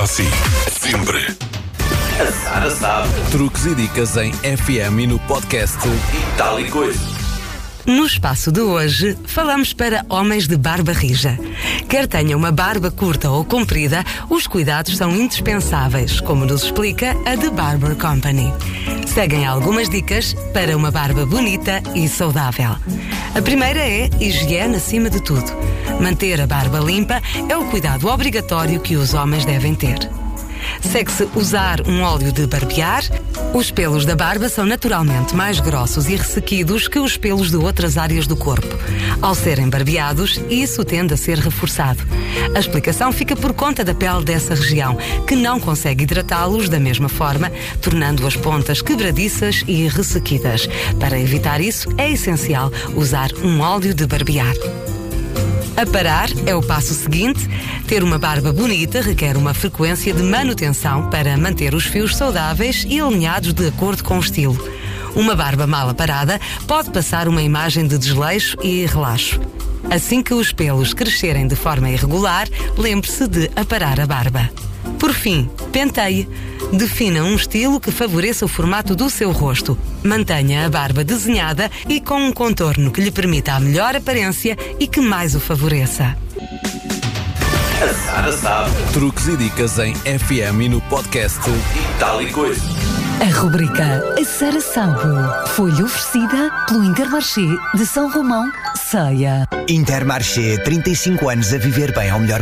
si, sempre. A Sara sabe. Truques e dicas em FM e no podcast E tal e coisa. No espaço de hoje, falamos para homens de barba rija. Quer tenha uma barba curta ou comprida, os cuidados são indispensáveis, como nos explica a The Barber Company. Seguem algumas dicas para uma barba bonita e saudável. A primeira é higiene acima de tudo. Manter a barba limpa é o cuidado obrigatório que os homens devem ter. Segue-se usar um óleo de barbear. Os pelos da barba são naturalmente mais grossos e ressequidos que os pelos de outras áreas do corpo. Ao serem barbeados, isso tende a ser reforçado. A explicação fica por conta da pele dessa região, que não consegue hidratá-los da mesma forma, tornando as pontas quebradiças e ressequidas. Para evitar isso, é essencial usar um óleo de barbear. Aparar é o passo seguinte. Ter uma barba bonita requer uma frequência de manutenção para manter os fios saudáveis e alinhados de acordo com o estilo. Uma barba mal aparada pode passar uma imagem de desleixo e relaxo. Assim que os pelos crescerem de forma irregular, lembre-se de aparar a barba. Por fim, penteie. Defina um estilo que favoreça o formato do seu rosto. Mantenha a barba desenhada e com um contorno que lhe permita a melhor aparência e que mais o favoreça. A Sara sabe. Truques e dicas em FM e no podcast E tal e coisa. A rubrica A Sara Sabe foi-lhe oferecida pelo Intermarché de São Romão, Ceia. Intermarché, 35 anos a viver bem ao melhor